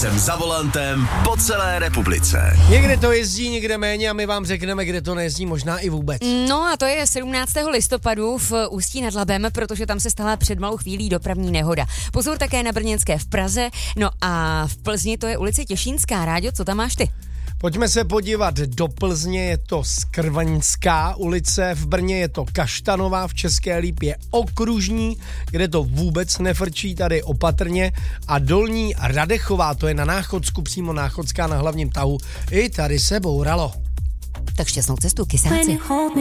jsem za volantem po celé republice. Někde to jezdí, někde méně a my vám řekneme, kde to nejezdí, možná i vůbec. No a to je 17. listopadu v Ústí nad Labem, protože tam se stala před malou chvílí dopravní nehoda. Pozor také na Brněnské v Praze, no a v Plzni to je ulice Těšínská. Ráďo, co tam máš ty? Pojďme se podívat do Plzně, je to Skrvaňská ulice, v Brně je to Kaštanová, v České Lípě Okružní, kde to vůbec nefrčí, tady opatrně, a Dolní Radechová, to je na Náchodsku, přímo Náchodská na hlavním tahu, i tady se bouralo. Tak šťastnou cestu, kysáci.